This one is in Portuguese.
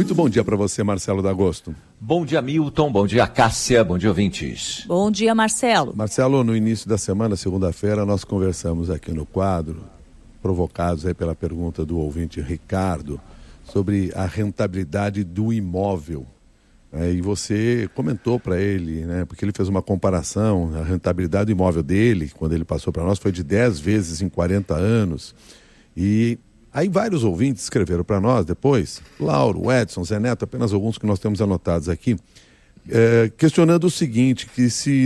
Muito bom dia para você, Marcelo D'Agosto. Bom dia, Milton. Bom dia, Cássia. Bom dia, ouvintes. Bom dia, Marcelo. Marcelo, no início da semana, segunda-feira, nós conversamos aqui no quadro, provocados aí pela pergunta do ouvinte Ricardo, sobre a rentabilidade do imóvel. E você comentou para ele, né, porque ele fez uma comparação, a rentabilidade do imóvel dele, quando ele passou para nós, foi de 10 vezes em 40 anos. E aí vários ouvintes escreveram para nós depois, Lauro, Edson, Zé Neto, apenas alguns que nós temos anotados aqui, questionando o seguinte, que se